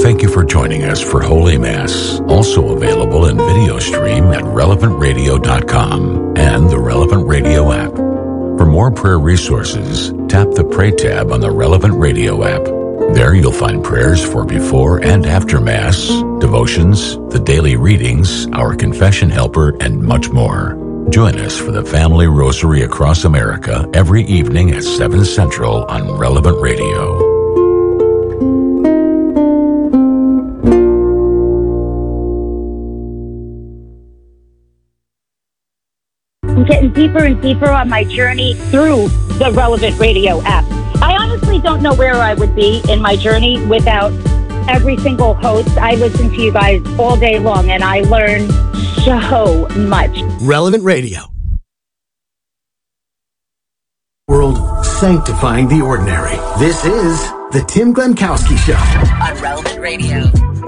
Thank you for joining us for Holy Mass, also available in video stream at relevantradio.com and the Relevant Radio app. For more prayer resources, tap the Pray tab on the Relevant Radio app. There you'll find prayers for before and after Mass, devotions, the daily readings, our confession helper, and much more. Join us for the Family Rosary across America every evening at 7 Central on Relevant Radio. I'm getting deeper and deeper on my journey through the Relevant Radio app. I honestly don't know where I would be in my journey without every single host. I listen to you guys all day long, and I learn so much. Relevant Radio. World sanctifying the ordinary. This is the Tim Glemkowski Show on Relevant Radio.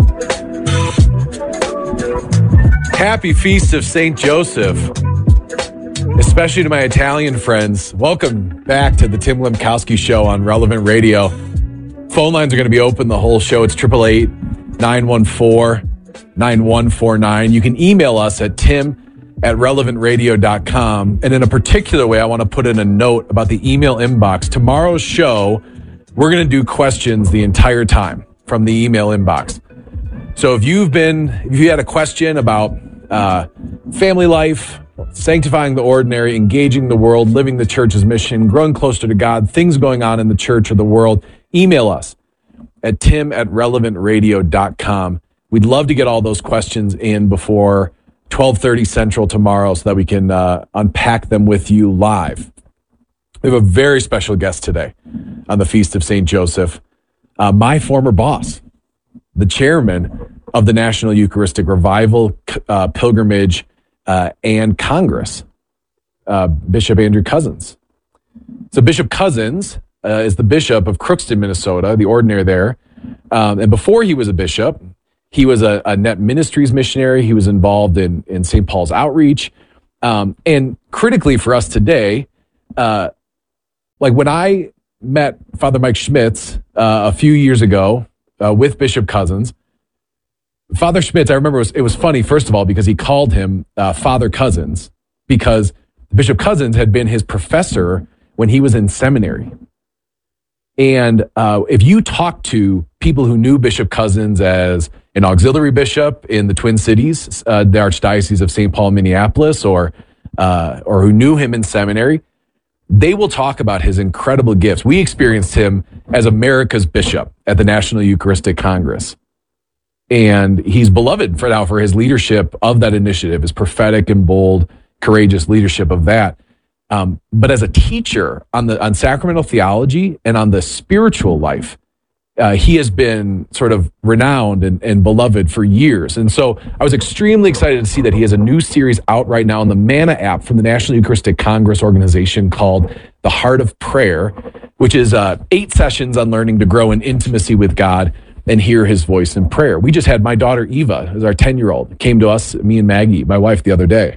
Happy Feast of St. Joseph, especially to my Italian friends. Welcome back to the Tim Glemkowski Show on Relevant Radio. Phone lines are going to be open the whole show. It's 888-914-9149. You can email us at tim@relevantradio.com. And in a particular way, I want to put in a note about the email inbox. Tomorrow's show, we're going to do questions the entire time from the email inbox. So if you had a question about family life, sanctifying the ordinary, engaging the world, living the church's mission, growing closer to God, things going on in the church or the world, email us at tim@relevantradio.com. We'd love to get all those questions in before 12:30 Central tomorrow so that we can unpack them with you live. We have a very special guest today on the Feast of St. Joseph, my former boss, the chairman of the National Eucharistic Revival, Pilgrimage, and Congress, Bishop Andrew Cozzens. So Bishop Cozzens is the bishop of Crookston, Minnesota, the ordinary there. And before he was a bishop, he was a Net Ministries missionary. He was involved in St. Paul's outreach. And critically for us today, like when I met Father Mike Schmitz a few years ago with Bishop Cozzens, Father Schmitz, I remember it was funny, first of all, because he called him Father Cozzens, because Bishop Cozzens had been his professor when he was in seminary. And if you talk to people who knew Bishop Cozzens as an auxiliary bishop in the Twin Cities, the Archdiocese of St. Paul, Minneapolis, or who knew him in seminary, they will talk about his incredible gifts. We experienced him as America's bishop at the National Eucharistic Congress. And he's beloved for his leadership of that initiative, his prophetic and bold, courageous leadership of that. But as a teacher on sacramental theology and on the spiritual life, he has been sort of renowned and beloved for years. And so I was extremely excited to see that he has a new series out right now on the Manna app from the National Eucharistic Congress organization called The Heart of Prayer, which is 8 sessions on learning to grow in intimacy with God and hear his voice in prayer. We just had my daughter Eva, who's our 10-year-old, came to us, me and Maggie, my wife, the other day,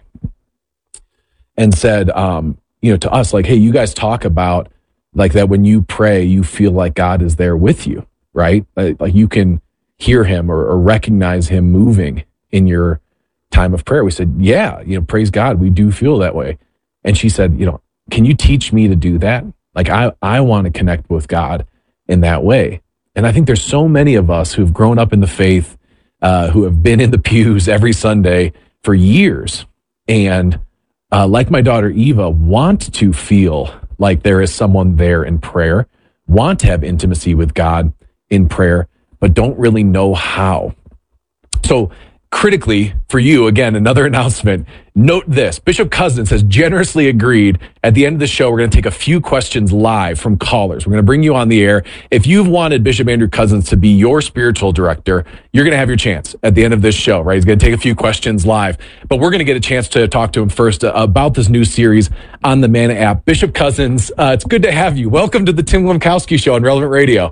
and said, to us, like, hey, you guys talk about like that when you pray, you feel like God is there with you, right? Like you can hear him or recognize him moving in your time of prayer. We said, yeah, praise God, we do feel that way. And she said, can you teach me to do that? Like I want to connect with God in that way. And I think there's so many of us who've grown up in the faith, who have been in the pews every Sunday for years, and like my daughter Eva, want to feel like there is someone there in prayer, want to have intimacy with God in prayer, but don't really know how. So critically for you, again, another announcement. Note this: Bishop Cozzens has generously agreed at the end of the show, we're going to take a few questions live from callers. We're going to bring you on the air. If you've wanted Bishop Andrew Cozzens to be your spiritual director, you're going to have your chance at the end of this show, right? He's going to take a few questions live, but we're going to get a chance to talk to him first about this new series on the Manna app. Bishop Cozzens, it's good to have you. Welcome to the Tim Glemkowski Show on Relevant Radio.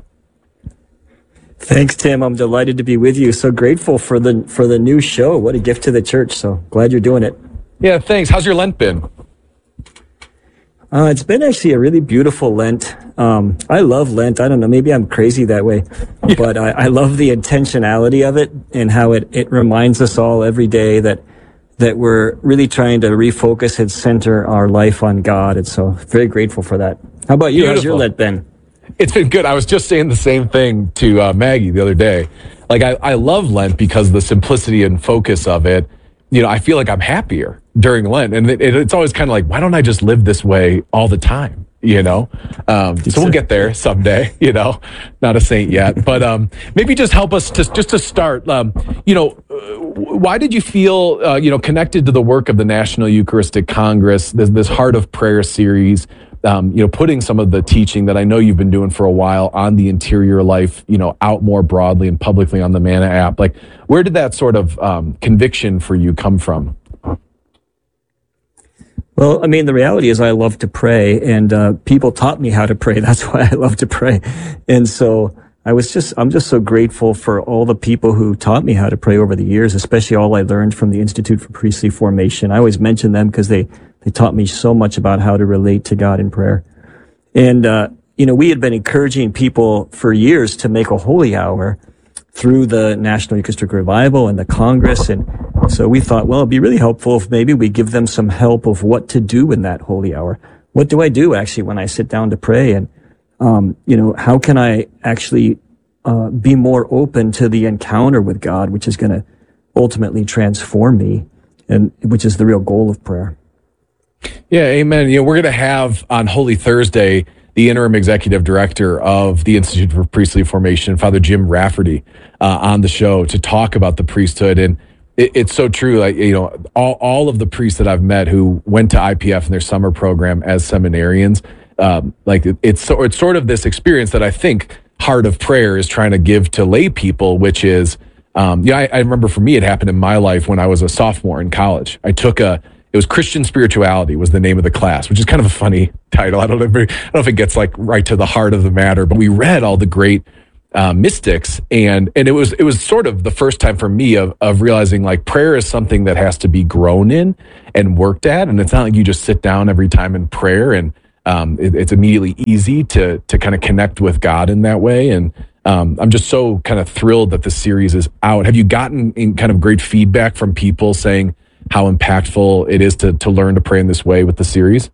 Thanks, Tim. I'm delighted to be with you. So grateful for the new show. What a gift to the church. So glad you're doing it. Yeah, thanks. How's your Lent been? It's been actually a really beautiful Lent. I love Lent. I don't know, maybe I'm crazy that way, but I love the intentionality of it and how it reminds us all every day that we're really trying to refocus and center our life on God. And so very grateful for that. How about you? Beautiful. How's your Lent been? It's been good. I was just saying the same thing to Maggie the other day. Like, I love Lent because of the simplicity and focus of it. You know, I feel like I'm happier during Lent. And it's always kind of like, why don't I just live this way all the time? You know? So we'll get there someday, you know, not a saint yet. But maybe just help us to start, you know, why did you feel, you know, connected to the work of the National Eucharistic Congress, this Heart of Prayer series, you know, putting some of the teaching that I know you've been doing for a while on the interior life, you know, out more broadly and publicly on the Manna app? Like, where did that sort of conviction for you come from? Well, I mean, the reality is I love to pray, and people taught me how to pray. That's why I love to pray. And so I'm just so grateful for all the people who taught me how to pray over the years, especially all I learned from the Institute for Priestly Formation. I always mention them because they taught me so much about how to relate to God in prayer. And, you know, we had been encouraging people for years to make a holy hour through the National Eucharistic Revival and the Congress. And so we thought, well, it'd be really helpful if maybe we give them some help of what to do in that holy hour. What do I do actually when I sit down to pray? And, you know, how can I actually be more open to the encounter with God, which is going to ultimately transform me, and which is the real goal of prayer. Yeah, amen. You know, we're going to have on Holy Thursday the interim executive director of the Institute for Priestly Formation, Father Jim Rafferty, on the show to talk about the priesthood. And it's so true. Like, you know, all of the priests that I've met who went to IPF in their summer program as seminarians, like it's sort of this experience that I think Heart of Prayer is trying to give to lay people, which is, I remember for me, it happened in my life when I was a sophomore in college. It was Christian Spirituality was the name of the class, which is kind of a funny title. I don't know if it gets like right to the heart of the matter, but we read all the great mystics, and it was sort of the first time for me of realizing like prayer is something that has to be grown in and worked at, and it's not like you just sit down every time in prayer and it's immediately easy to kind of connect with God in that way. And I'm just so kind of thrilled that the series is out. Have you gotten kind of great feedback from people saying how impactful it is to learn to pray in this way with the series?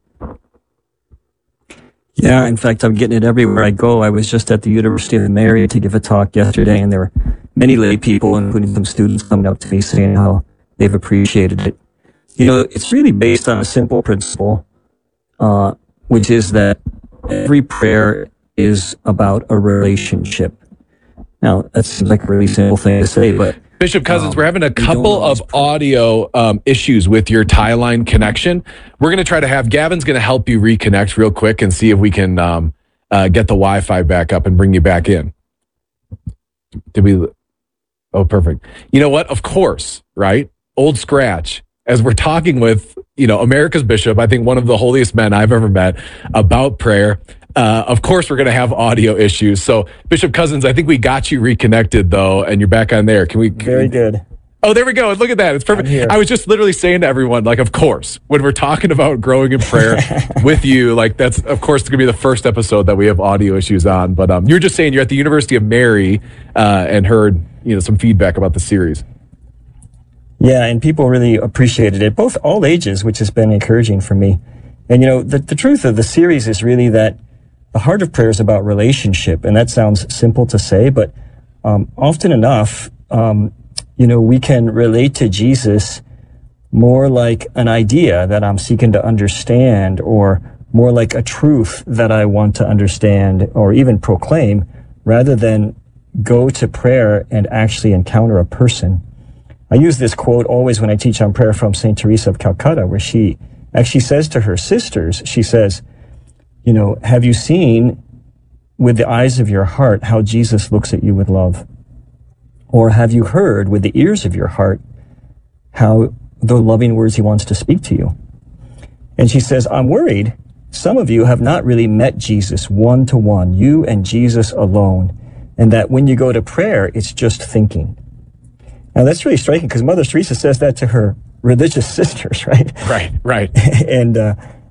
Yeah, in fact, I'm getting it everywhere I go. I was just at the University of Mary to give a talk yesterday, and there were many lay people, including some students, coming up to me saying how they've appreciated it. You know, it's really based on a simple principle, which is that every prayer is about a relationship. Now, that seems like a really simple thing to say, but Bishop Cozzens, we're having a couple of audio issues with your tie line connection. We're going to try to Gavin's going to help you reconnect real quick and see if we can get the Wi-Fi back up and bring you back in. Oh, perfect. You know what? Of course, right? Old Scratch. As we're talking with, you know, America's bishop, I think one of the holiest men I've ever met about prayer. Of course, we're going to have audio issues. So, Bishop Cozzens, I think we got you reconnected, though, and you're back on there. Very good. Oh, there we go. Look at that. It's perfect. I was just literally saying to everyone, like, of course, when we're talking about growing in prayer with you, like, that's, of course, going to be the first episode that we have audio issues on. But you're just saying you're at the University of Mary and heard, you know, some feedback about the series. Yeah, and people really appreciated it, both all ages, which has been encouraging for me. And, you know, the truth of the series is really that the heart of prayer is about relationship, and that sounds simple to say, but often enough, you know, we can relate to Jesus more like an idea that I'm seeking to understand, or more like a truth that I want to understand or even proclaim, rather than go to prayer and actually encounter a person. I use this quote always when I teach on prayer from St. Teresa of Calcutta, where she actually says to her sisters, she says, you know, have you seen with the eyes of your heart how Jesus looks at you with love? Or have you heard with the ears of your heart how the loving words he wants to speak to you? And she says, I'm worried some of you have not really met Jesus one-to-one, you and Jesus alone, and that when you go to prayer, it's just thinking. Now, that's really striking because Mother Teresa says that to her religious sisters, right? Right. And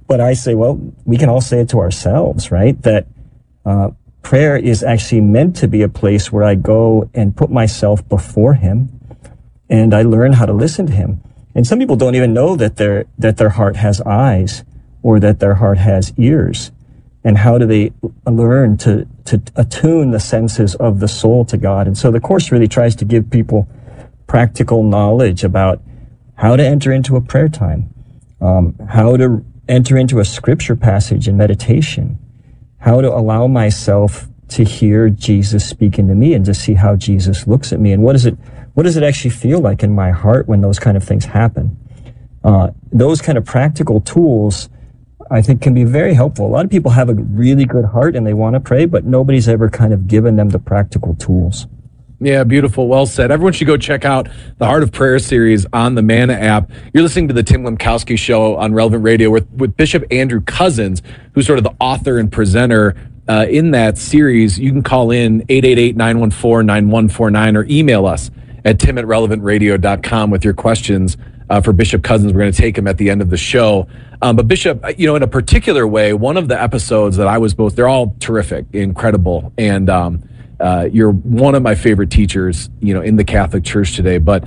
But I say, well, we can all say it to ourselves, right? That prayer is actually meant to be a place where I go and put myself before him, and I learn how to listen to him. And some people don't even know that their heart has eyes or that their heart has ears. And how do they learn to attune the senses of the soul to God? And so the Course really tries to give people practical knowledge about how to enter into a prayer time, how to enter into a scripture passage in meditation, how to allow myself to hear Jesus speaking to me and to see how Jesus looks at me. And what does it actually feel like in my heart when those kind of things happen? Those kind of practical tools, I think, can be very helpful. A lot of people have a really good heart and they want to pray, but nobody's ever kind of given them the practical tools. Yeah, beautiful. Well said. Everyone should go check out the Heart of Prayer series on the Manna app. You're listening to the Tim Glemkowski Show on Relevant Radio with Bishop Andrew Cousins, who's sort of the author and presenter in that series. You can call in 888-914-9149 or email us at tim@relevantradio.com with your questions for Bishop Cousins. We're going to take him at the end of the show. But Bishop, in a particular way, one of the episodes that I was they're all terrific, incredible. And you're one of my favorite teachers, in the Catholic Church today. But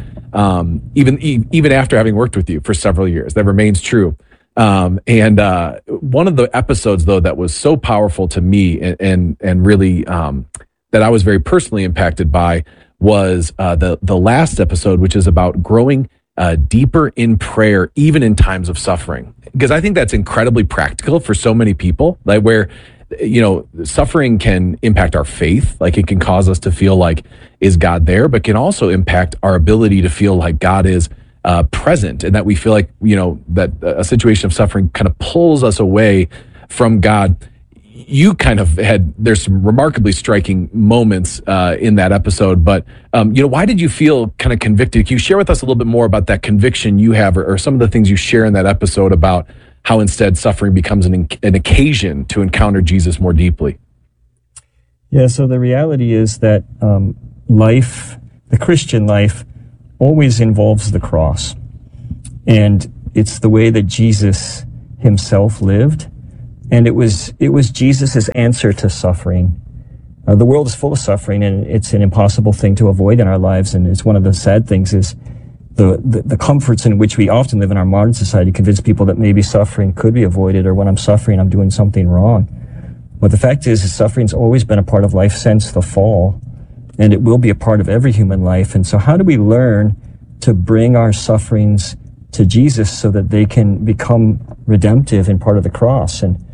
even after having worked with you for several years, that remains true. And one of the episodes, though, that was so powerful to me and really that I was very personally impacted by was the last episode, which is about growing deeper in prayer, even in times of suffering. Because I think that's incredibly practical for so many people, like where, suffering can impact our faith. Like it can cause us to feel like, is God there? But can also impact our ability to feel like God is present, and that we feel like, that a situation of suffering kind of pulls us away from God. You kind of there's some remarkably striking moments in that episode, but why did you feel kind of convicted? Can you share with us a little bit more about that conviction you have, or some of the things you share in that episode about how instead suffering becomes an occasion to encounter Jesus more deeply? Yeah, so the reality is that the Christian life, always involves the cross. And it's the way that Jesus himself lived. And it was Jesus' answer to suffering. The world is full of suffering, and it's an impossible thing to avoid in our lives. And it's one of the sad things is the comforts in which we often live in our modern society convince people that maybe suffering could be avoided, or when I'm suffering, I'm doing something wrong. But the fact is suffering's always been a part of life since the fall, and it will be a part of every human life. And so how do we learn to bring our sufferings to Jesus so that they can become redemptive and part of the cross? And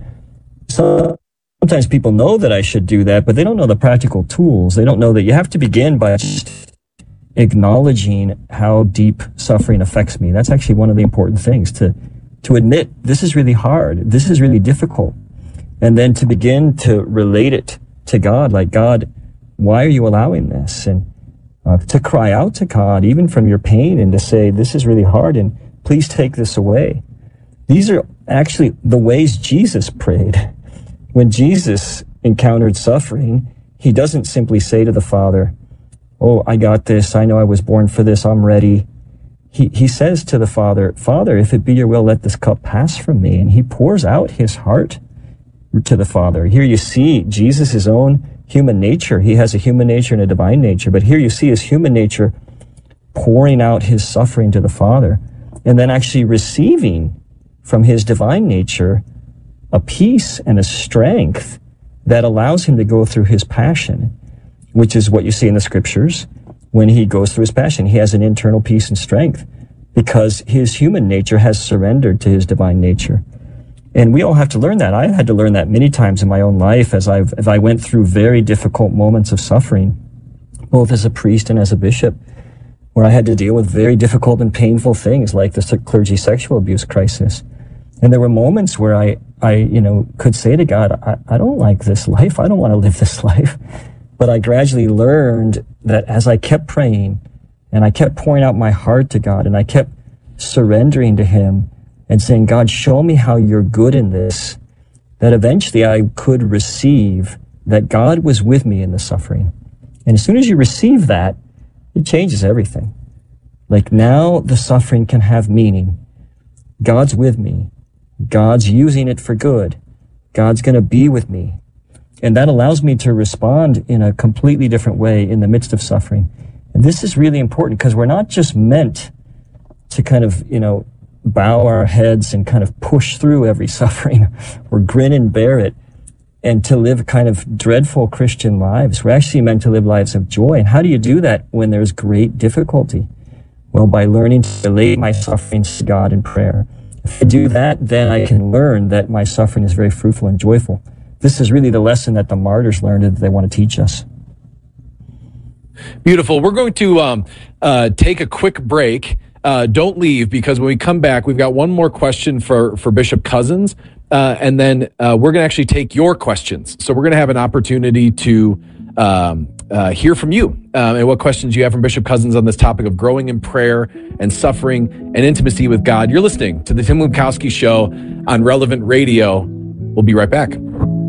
sometimes people know that I should do that, but they don't know the practical tools. They don't know that you have to begin by just acknowledging how deep suffering affects me. That's actually one of the important things, to admit this is really hard, this is really difficult, and then to begin to relate it to God, like, God, why are you allowing this? And to cry out to God, even from your pain, and to say, this is really hard, and please take this away. These are actually the ways Jesus prayed. When Jesus encountered suffering, he doesn't simply say to the Father, oh, I got this, I know I was born for this, I'm ready. He says to the Father, Father, if it be your will, let this cup pass from me. And he pours out his heart to the Father. Here you see Jesus' own human nature. He has a human nature and a divine nature, but here you see his human nature pouring out his suffering to the Father, and then actually receiving from his divine nature a peace and a strength that allows him to go through his passion, which is what you see in the scriptures. When he goes through his passion, he has an internal peace and strength because his human nature has surrendered to his divine nature. And we all have to learn that. I had to learn that many times in my own life as I went through very difficult moments of suffering, both as a priest and as a bishop, where I had to deal with very difficult and painful things like the clergy sexual abuse crisis. And there were moments where I could say to God, I don't like this life. I don't want to live this life. But I gradually learned that as I kept praying and I kept pouring out my heart to God and I kept surrendering to him and saying, God, show me how you're good in this, that eventually I could receive that God was with me in the suffering. And as soon as you receive that, it changes everything. Like, now the suffering can have meaning. God's with me. God's using it for good. God's going to be with me. And that allows me to respond in a completely different way in the midst of suffering. And this is really important because we're not just meant to kind of, bow our heads and kind of push through every suffering or grin and bear it and to live kind of dreadful Christian lives. We're actually meant to live lives of joy. And how do you do that when there's great difficulty? Well, by learning to relate my sufferings to God in prayer. If I do that, then I can learn that my suffering is very fruitful and joyful. This is really the lesson that the martyrs learned that they want to teach us. Beautiful. We're going to take a quick break. Don't leave, because when we come back, we've got one more question for Bishop Cozzens, and then we're going to actually take your questions. So we're going to have an opportunity to hear from you and what questions you have from Bishop Cozzens on this topic of growing in prayer and suffering and intimacy with God. You're listening to the Tim Glemkowski Show on Relevant Radio. We'll be right back.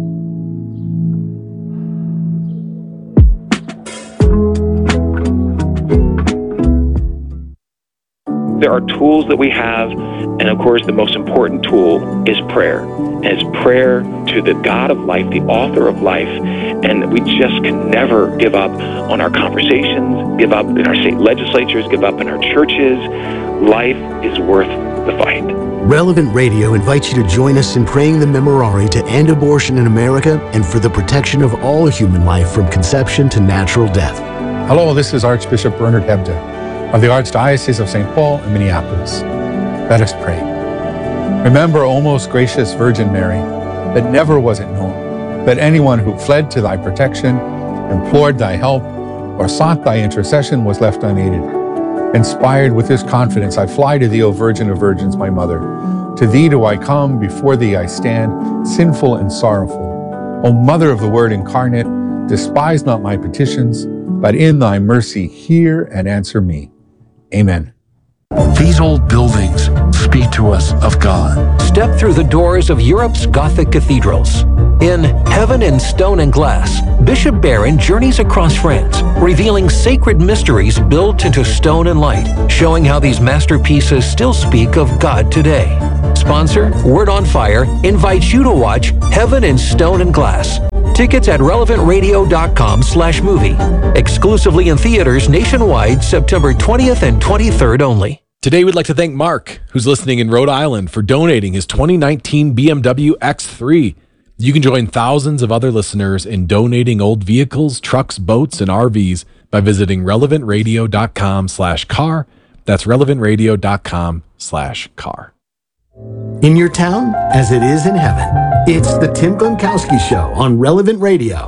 There are tools that we have, and of course the most important tool is prayer. And it's prayer to the God of life, the author of life, and we just can never give up on our conversations, give up in our state legislatures, give up in our churches. Life is worth the fight. Relevant Radio invites you to join us in praying the Memorare to end abortion in America and for the protection of all human life from conception to natural death. Hello, this is Archbishop Bernard Hebda of the Archdiocese of St. Paul in Minneapolis. Let us pray. Remember, O most gracious Virgin Mary, that never was it known that anyone who fled to thy protection, implored thy help, or sought thy intercession was left unaided. Inspired with this confidence, I fly to thee, O Virgin of Virgins, my Mother. To thee do I come, before thee I stand, sinful and sorrowful. O Mother of the Word incarnate, despise not my petitions, but in thy mercy hear and answer me. Amen. These old buildings speak to us of God. Step through the doors of Europe's Gothic cathedrals. In Heaven in Stone and Glass, Bishop Barron journeys across France, revealing sacred mysteries built into stone and light, showing how these masterpieces still speak of God today. Sponsor, Word on Fire, invites you to watch Heaven in Stone and Glass. Tickets at relevantradio.com/movie. Exclusively in theaters nationwide, September 20th and 23rd only. Today, we'd like to thank Mark, who's listening in Rhode Island, for donating his 2019 BMW X3. You can join thousands of other listeners in donating old vehicles, trucks, boats, and RVs by visiting relevantradio.com/car. That's relevantradio.com/car. In your town, as it is in heaven, it's the Tim Glemkowski Show on Relevant Radio.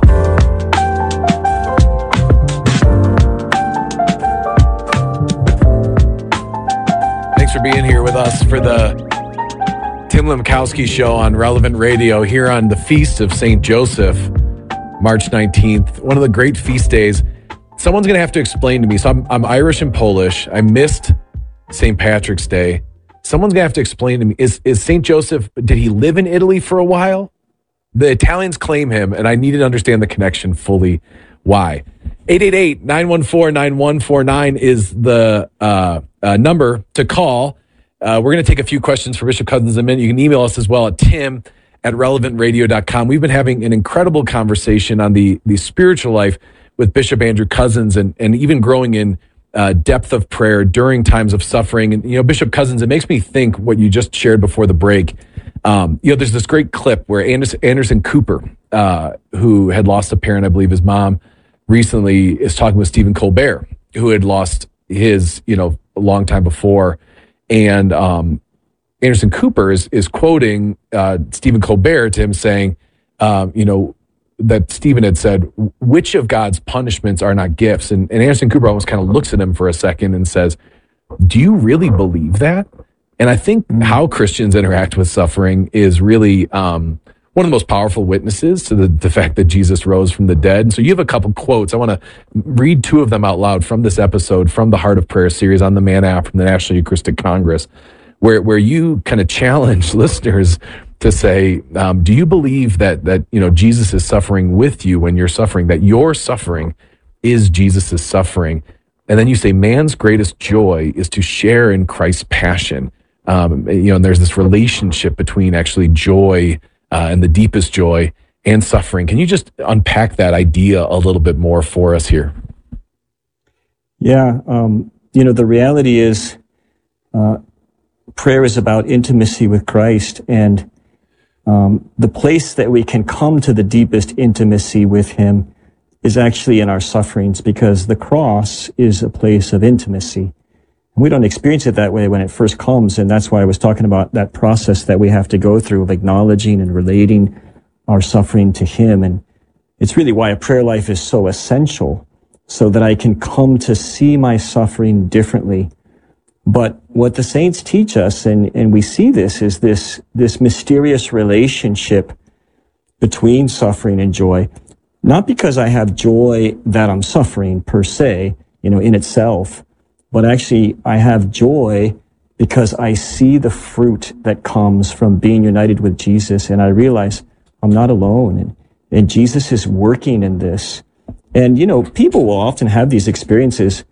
Thanks for being here with us for the Tim Glemkowski Show on Relevant Radio here on the Feast of St. Joseph, March 19th. One of the great feast days. Someone's going to have to explain to me. So I'm Irish and Polish. I missed St. Patrick's Day. Someone's going to have to explain to me, is St. Joseph, did he live in Italy for a while? The Italians claim him, and I need to understand the connection fully. Why? 888-914-9149 is the number to call. We're going to take a few questions for Bishop Cozzens in a minute. You can email us as well at tim@relevantradio.com. We've been having an incredible conversation on the spiritual life with Bishop Andrew Cozzens and even growing in depth of prayer during times of suffering. And, Bishop Cozzens, it makes me think what you just shared before the break. There's this great clip where Anderson Cooper, who had lost a parent, I believe his mom, recently is talking with Stephen Colbert, who had lost his, a long time before. And Anderson Cooper is quoting Stephen Colbert to him saying, that Stephen had said, which of God's punishments are not gifts? And Anderson Cooper almost kind of looks at him for a second and says, do you really believe that? And I think how Christians interact with suffering is really one of the most powerful witnesses to the fact that Jesus rose from the dead. And so you have a couple quotes. I want to read two of them out loud from this episode, from the Heart of Prayer series on the Man app from the National Eucharistic Congress, where you kind of challenge listeners to say, do you believe that Jesus is suffering with you when you're suffering, that your suffering is Jesus' suffering? And then you say, man's greatest joy is to share in Christ's passion. And there's this relationship between actually joy and the deepest joy and suffering. Can you just unpack that idea a little bit more for us here? Yeah. The reality is prayer is about intimacy with Christ, and the place that we can come to the deepest intimacy with him is actually in our sufferings, because the cross is a place of intimacy. And we don't experience it that way when it first comes, and that's why I was talking about that process that we have to go through of acknowledging and relating our suffering to him. And it's really why a prayer life is so essential, so that I can come to see my suffering differently. But what the saints teach us, and we see this, is this mysterious relationship between suffering and joy. Not because I have joy that I'm suffering per se, in itself, but actually I have joy because I see the fruit that comes from being united with Jesus, and I realize I'm not alone, and Jesus is working in this. And, people will often have these experiences,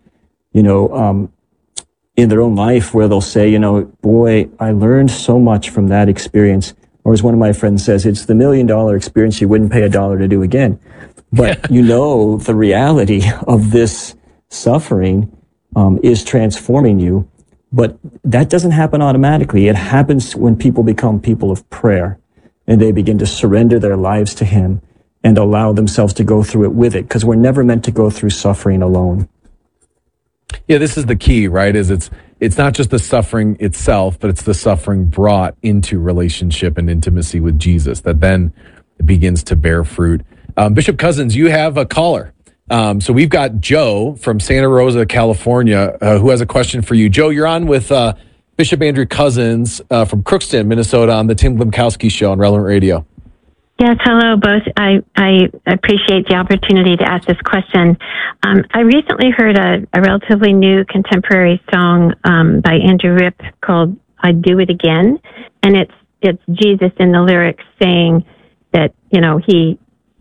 in their own life where they'll say, boy, I learned so much from that experience. Or as one of my friends says, it's the $1 million experience you wouldn't pay $1 to do again. But the reality of this suffering is transforming you. But that doesn't happen automatically. It happens when people become people of prayer and they begin to surrender their lives to him and allow themselves to go through it with it, because we're never meant to go through suffering alone. Yeah, this is the key, right? It's not just the suffering itself, but it's the suffering brought into relationship and intimacy with Jesus that then begins to bear fruit. Bishop Cozzens, you have a caller. So we've got Joe from Santa Rosa, California, who has a question for you. Joe, you're on with Bishop Andrew Cozzens from Crookston, Minnesota, on the Tim Glimkowski Show on Relevant Radio. Yes, hello, both. I appreciate the opportunity to ask this question. I recently heard a relatively new contemporary song by Andrew Ripp called "I'd Do It Again," and it's Jesus in the lyrics saying that he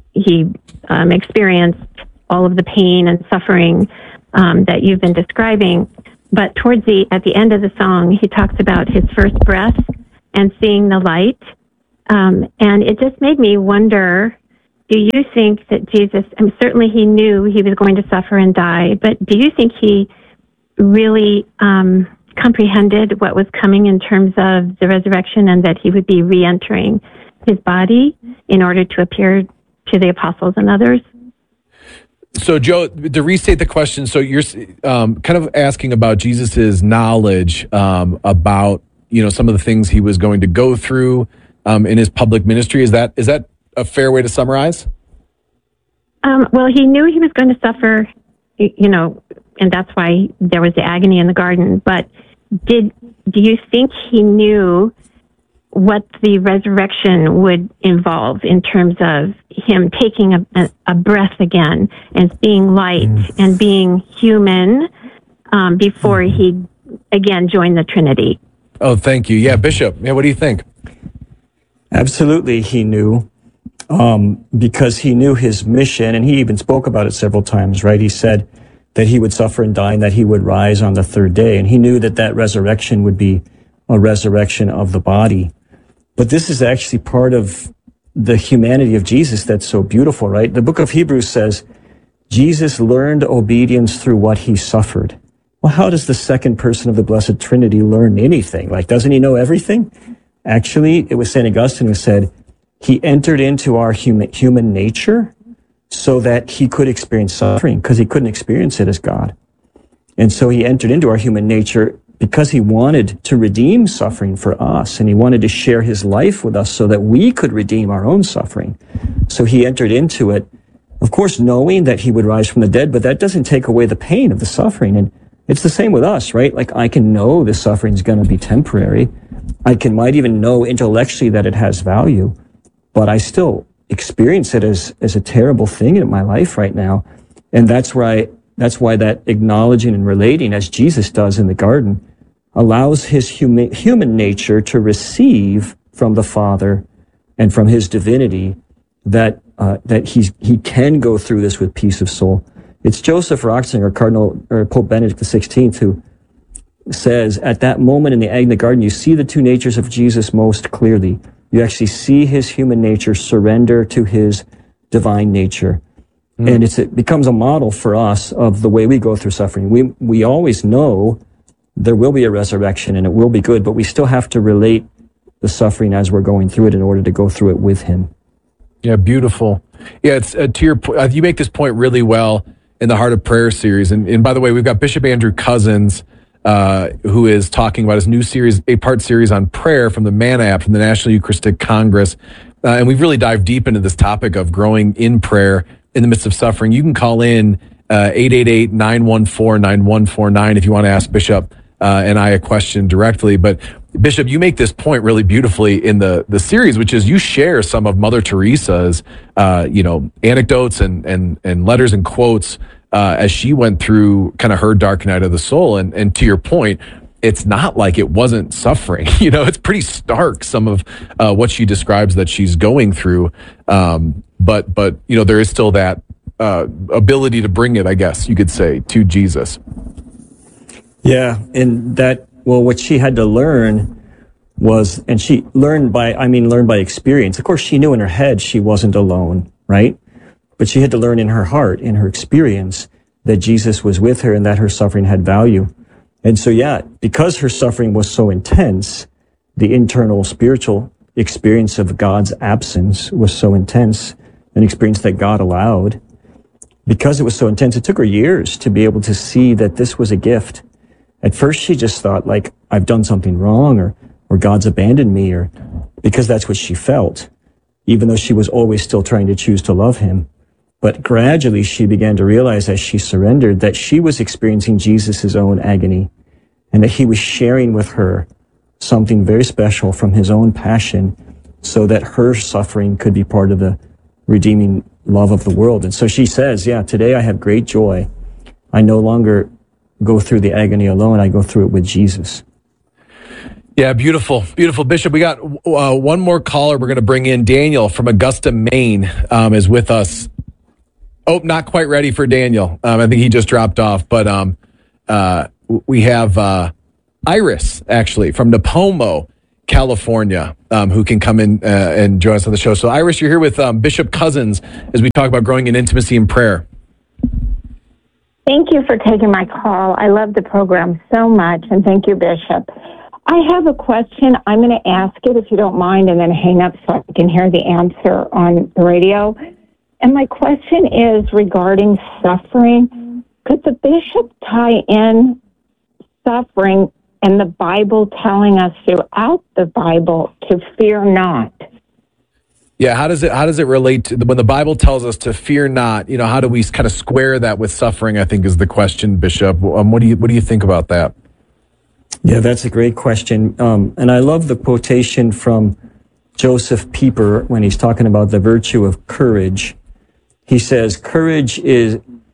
experienced all of the pain and suffering that you've been describing, but at the end of the song, he talks about his first breath and seeing the light. And it just made me wonder, do you think that Jesus, certainly he knew he was going to suffer and die, but do you think he really comprehended what was coming in terms of the resurrection, and that he would be re-entering his body in order to appear to the apostles and others? So, Joe, to restate the question, so you're kind of asking about Jesus's knowledge about some of the things he was going to go through in his public ministry. Is that a fair way to summarize? Well, he knew he was going to suffer, and that's why there was the agony in the garden. But do you think he knew what the resurrection would involve in terms of him taking a breath again and being light and being human before he again joined the Trinity? Oh, thank you. Yeah, Bishop. Yeah, what do you think? Absolutely, he knew, because he knew his mission, and he even spoke about it several times, right? He said that he would suffer and die and that he would rise on the third day, and he knew that resurrection would be a resurrection of the body. But this is actually part of the humanity of Jesus that's so beautiful, right? The book of Hebrews says, Jesus learned obedience through what he suffered. Well, how does the second person of the Blessed Trinity learn anything? Doesn't he know everything? Actually, it was St. Augustine who said he entered into our human nature so that he could experience suffering, because he couldn't experience it as God. And so he entered into our human nature because he wanted to redeem suffering for us, and he wanted to share his life with us so that we could redeem our own suffering. So he entered into it, of course, knowing that he would rise from the dead, but that doesn't take away the pain of the suffering. And it's the same with us, right? I can know the suffering is going to be temporary. I might even know intellectually that it has value, but I still experience it as a terrible thing in my life right now. And that's why that acknowledging and relating, as Jesus does in the garden, allows his human nature to receive from the Father and from his divinity that he can go through this with peace of soul. It's Joseph Ratzinger, Cardinal or Pope Benedict XVI, who says, at that moment in the Agni Garden, you see the two natures of Jesus most clearly. You actually see his human nature surrender to his divine nature. And it becomes a model for us of the way we go through suffering. We always know there will be a resurrection and it will be good, but we still have to relate the suffering as we're going through it in order to go through it with him. Yeah, beautiful. Yeah, it's to your point. You make this point really well in the Heart of Prayer series. And by the way, we've got Bishop Andrew Cousins, who is talking about his new series, 8-part series on prayer from the MAN app from the National Eucharistic Congress. And we've really dived deep into this topic of growing in prayer in the midst of suffering. You can call in 888-914-9149 if you want to ask Bishop and I a question directly. But Bishop, you make this point really beautifully in the series, which is you share some of Mother Teresa's, anecdotes and letters and quotes as she went through kind of her dark night of the soul. And to your point, it's not like it wasn't suffering. It's pretty stark, some of what she describes that she's going through. But there is still that ability to bring it, I guess you could say, to Jesus. Yeah, and what she had to learn was, and she learned by experience. Of course, she knew in her head she wasn't alone, right? But she had to learn in her heart, in her experience, that Jesus was with her and that her suffering had value. And so, because her suffering was so intense, the internal spiritual experience of God's absence was so intense, an experience that God allowed. Because it was so intense, it took her years to be able to see that this was a gift. At first, she just thought, like, I've done something wrong, or God's abandoned me, or because that's what she felt, even though she was always still trying to choose to love him. But gradually, she began to realize as she surrendered that she was experiencing Jesus' own agony, and that he was sharing with her something very special from his own passion, so that her suffering could be part of the redeeming love of the world. And so she says, today I have great joy. I no longer go through the agony alone. I go through it with Jesus. Yeah, beautiful, beautiful. Bishop, we got one more caller we're going to bring in. Daniel from Augusta, Maine is with us. Oh, not quite ready for Daniel. I think he just dropped off. But we have Iris, actually, from Napomo, California, who can come in and join us on the show. So, Iris, you're here with Bishop Cousins as we talk about growing in intimacy and prayer. Thank you for taking my call. I love the program so much, and thank you, Bishop. I have a question. I'm going to ask it, if you don't mind, and then hang up so I can hear the answer on the radio. And my question is regarding suffering. Could the bishop tie in suffering and the Bible telling us throughout the Bible to fear not? Yeah, how does it relate to when the Bible tells us to fear not? How do we kind of square that with suffering? I think is the question, Bishop. What do you think about that? Yeah, that's a great question. And I love the quotation from Joseph Pieper when he's talking about the virtue of courage. He says, courage is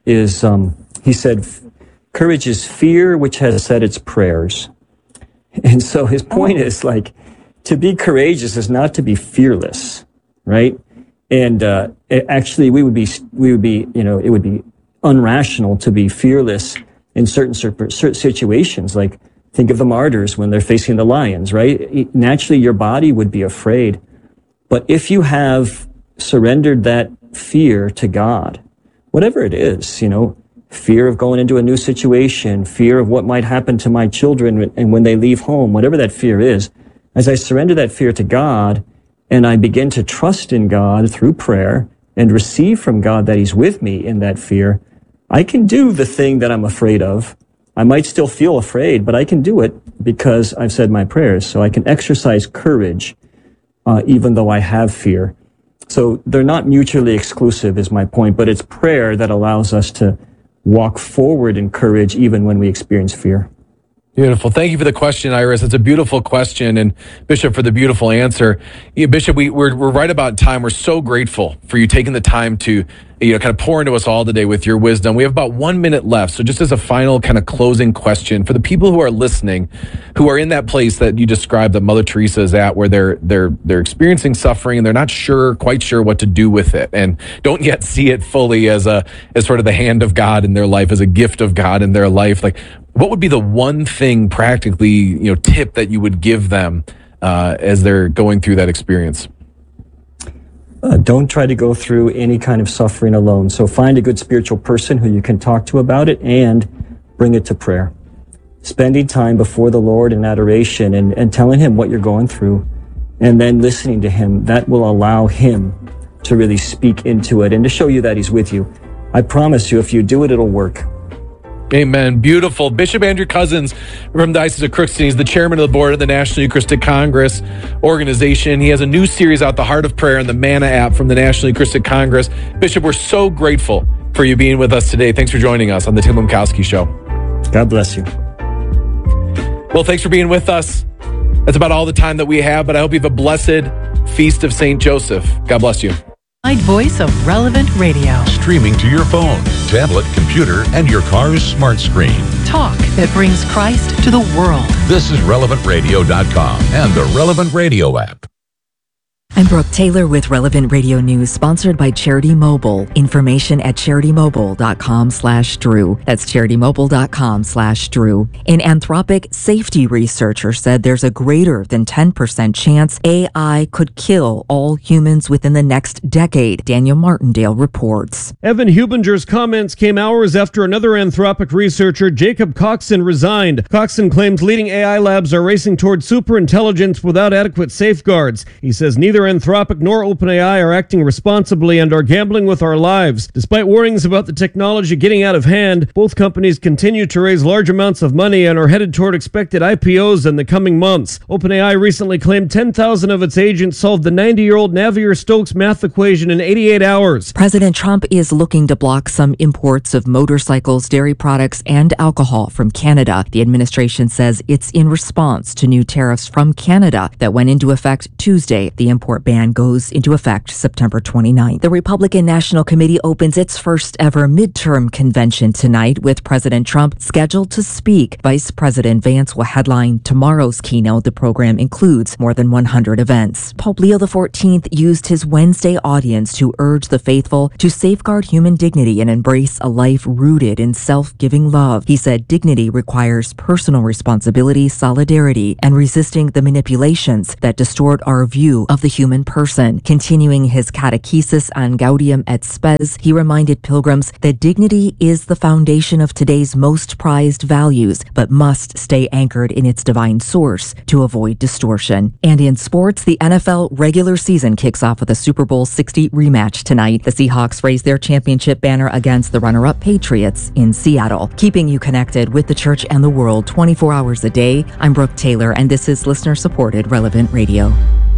fear which has said its prayers. And so his point is, like, to be courageous is not to be fearless, right? And actually, it would be it would be unrational to be fearless in certain situations. Like, think of the martyrs when they're facing the lions, right? Naturally, your body would be afraid. But if you have surrendered that fear to God, whatever it is, fear of going into a new situation, fear of what might happen to my children and when they leave home, whatever that fear is, as I surrender that fear to God and I begin to trust in God through prayer and receive from God that he's with me in that fear, I can do the thing that I'm afraid of. I might still feel afraid, but I can do it because I've said my prayers. So I can exercise courage even though I have fear. So they're not mutually exclusive is my point, but it's prayer that allows us to walk forward in courage even when we experience fear. Beautiful. Thank you for the question, Iris. It's a beautiful question, and Bishop, for the beautiful answer. Bishop, we're right about time. We're so grateful for you taking the time to kind of pour into us all today with your wisdom. We have about 1 minute left, so just as a final kind of closing question for the people who are listening, who are in that place that you described that Mother Teresa is at, where they're experiencing suffering and they're not quite sure what to do with it, and don't yet see it fully as sort of the hand of God in their life, as a gift of God in their life. Like, what would be the one thing practically, tip that you would give them as they're going through that experience? Don't try to go through any kind of suffering alone. So find a good spiritual person who you can talk to about it and bring it to prayer. Spending time before the Lord in adoration and telling him what you're going through, and then listening to him, that will allow him to really speak into it and to show you that he's with you. I promise you, if you do it, it'll work. Amen. Beautiful. Bishop Andrew Cozzens from Diocese of Crookston. He's the chairman of the board of the National Eucharistic Congress organization. He has a new series out, The Heart of Prayer, and the Manna app from the National Eucharistic Congress. Bishop, we're so grateful for you being with us today. Thanks for joining us on the Tim Lemkowski Show. God bless you. Well, thanks for being with us. That's about all the time that we have, but I hope you have a blessed Feast of St. Joseph. God bless you. Voice of Relevant Radio. Streaming to your phone, tablet, computer, and your car's smart screen. Talk that brings Christ to the world. This is RelevantRadio.com and the Relevant Radio app. I'm Brooke Taylor with Relevant Radio News, sponsored by Charity Mobile. Information at CharityMobile.com/Drew. That's CharityMobile.com/Drew. An Anthropic safety researcher said there's a greater than 10% chance AI could kill all humans within the next decade. Daniel Martindale reports. Evan Hubinger's comments came hours after another Anthropic researcher, Jacob Coxon, resigned. Coxon claims leading AI labs are racing towards superintelligence without adequate safeguards. He says neither Anthropic nor OpenAI are acting responsibly and are gambling with our lives. Despite warnings about the technology getting out of hand, both companies continue to raise large amounts of money and are headed toward expected IPOs in the coming months. OpenAI recently claimed 10,000 of its agents solved the 90-year-old Navier-Stokes math equation in 88 hours. President Trump is looking to block some imports of motorcycles, dairy products, and alcohol from Canada. The administration says it's in response to new tariffs from Canada that went into effect Tuesday. The import ban goes into effect September 29th. The Republican National Committee opens its first ever midterm convention tonight with President Trump scheduled to speak. Vice President Vance will headline tomorrow's keynote. The program includes more than 100 events. Pope Leo XIV used his Wednesday audience to urge the faithful to safeguard human dignity and embrace a life rooted in self-giving love. He said dignity requires personal responsibility, solidarity, and resisting the manipulations that distort our view of the human person. Continuing his catechesis on Gaudium et Spes, he reminded pilgrims that dignity is the foundation of today's most prized values, but must stay anchored in its divine source to avoid distortion. And in sports, the NFL regular season kicks off with a Super Bowl 60 rematch tonight. The Seahawks raise their championship banner against the runner-up Patriots in Seattle. Keeping you connected with the church and the world 24 hours a day, I'm Brooke Taylor, and this is listener-supported Relevant Radio.